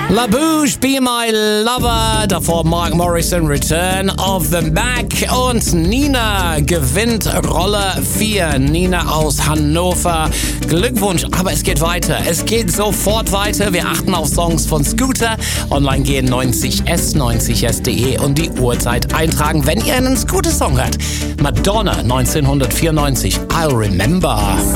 La Bouche, Be My Lover, davor Mark Morrison, Return of the Mac und Nina gewinnt Rolle 4. Nina aus Hannover. Glückwunsch, aber es geht weiter. Es geht sofort weiter. Wir achten auf Songs von Scooter. Online gehen 90s.de und die Uhrzeit eintragen, wenn ihr einen Scooter-Song hört. Madonna 1994, I'll Remember.